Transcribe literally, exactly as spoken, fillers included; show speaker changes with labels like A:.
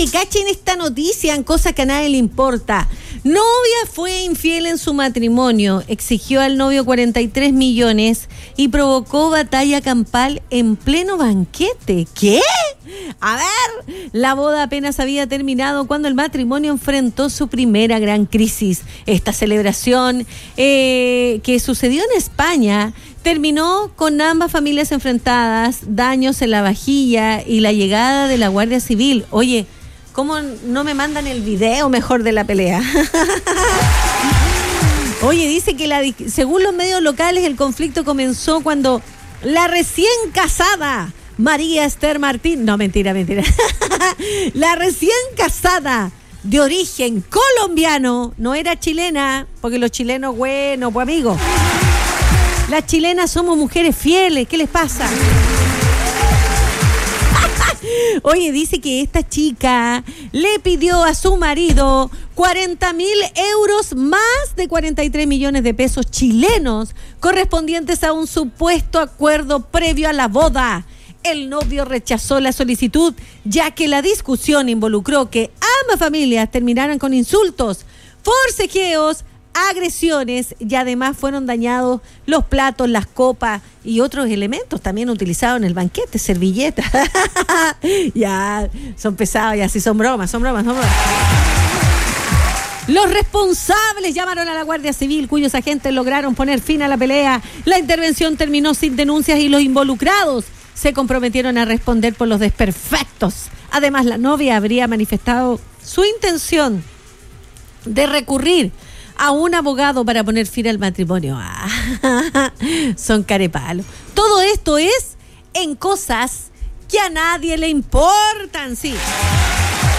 A: cachen esta noticia en cosa que a nadie le importa. Novia fue infiel en su matrimonio, exigió al novio cuarenta y tres millones y provocó batalla campal en pleno banquete. ¿Qué? A ver, la boda apenas había terminado cuando el matrimonio enfrentó su primera gran crisis. Esta celebración eh, que sucedió en España terminó con ambas familias enfrentadas, daños en la vajilla y la llegada de la Guardia Civil. Oye, ¿cómo no me mandan el video mejor de la pelea? Oye, dice que la, según los medios locales el conflicto comenzó cuando la recién casada María Esther Martín, no, mentira, mentira, la recién casada de origen colombiano, no era chilena, porque los chilenos, bueno, pues amigos, las chilenas somos mujeres fieles, ¿qué les pasa? Oye, dice que esta chica le pidió a su marido cuarenta mil euros más de cuarenta y tres millones de pesos chilenos correspondientes a un supuesto acuerdo previo a la boda. El novio rechazó la solicitud, ya que la discusión involucró que ambas familias terminaran con insultos, forcejeos, agresiones y además fueron dañados los platos, las copas y otros elementos también utilizados en el banquete, servilletas. Ya, son pesados, ya sí, son bromas, son bromas, son bromas. Los responsables llamaron a la Guardia Civil, cuyos agentes lograron poner fin a la pelea. La intervención terminó sin denuncias y los involucrados se comprometieron a responder por los desperfectos. Además, la novia habría manifestado su intención de recurrir a un abogado para poner fin al matrimonio. Ah, son carepalos. Todo esto es en cosas que a nadie le importan, sí.